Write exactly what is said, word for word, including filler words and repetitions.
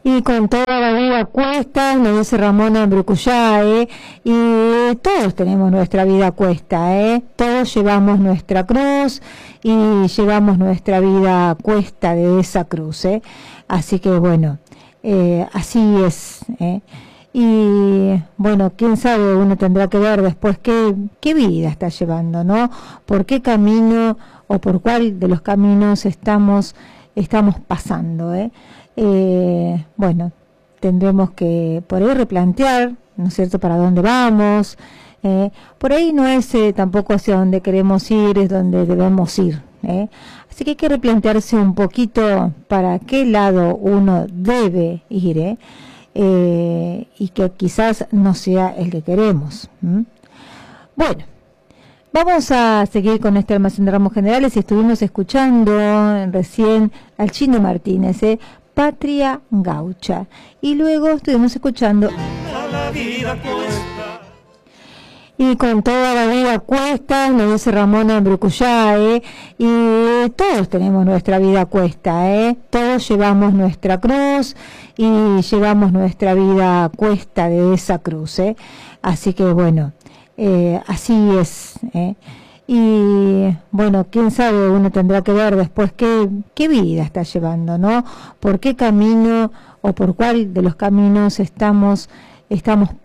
Y con toda la vida a cuestas, nos dice Ramona Brucuyá, ¿eh? Y todos tenemos nuestra vida a cuesta, ¿eh? Todos llevamos nuestra cruz y llevamos nuestra vida a cuesta de esa cruz, ¿eh? Así que bueno, eh, así es, ¿eh? Y bueno, quién sabe, uno tendrá que ver después qué, qué vida está llevando, ¿no? Por qué camino o por cuál de los caminos estamos, estamos pasando, ¿eh? Eh, bueno, tendremos que por ahí replantear, ¿no es cierto?, para dónde vamos. Eh, por ahí no es eh, tampoco hacia donde queremos ir, es donde debemos ir. ¿eh? Así que hay que replantearse un poquito para qué lado uno debe ir, ¿eh? Eh, y que quizás no sea el que queremos. ¿m? Bueno. Vamos a seguir con este almacén de ramos generales y estuvimos escuchando recién al Chino Martínez, ¿eh? Patria Gaucha. Y luego estuvimos escuchando la vida cuesta. Y con toda la vida a cuestas, nos dice Ramona Brucuyá, ¿eh? Y todos tenemos nuestra vida a cuesta, ¿eh? Todos llevamos nuestra cruz y llevamos nuestra vida a cuesta de esa cruz, ¿eh? Así que bueno, eh, así es, ¿eh? Y bueno, quién sabe, uno tendrá que ver después qué, qué vida está llevando, ¿no? Por qué camino o por cuál de los caminos estamos, estamos